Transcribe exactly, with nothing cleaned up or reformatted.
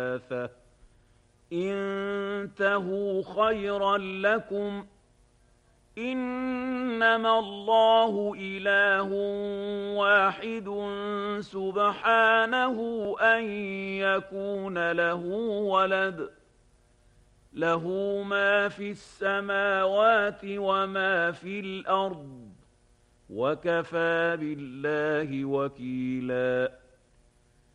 انتهوا خيرا لكم. إنما الله إله واحد سبحانه أن يكون له ولد، له ما في السماوات وما في الأرض، وكفى بالله وكيلا.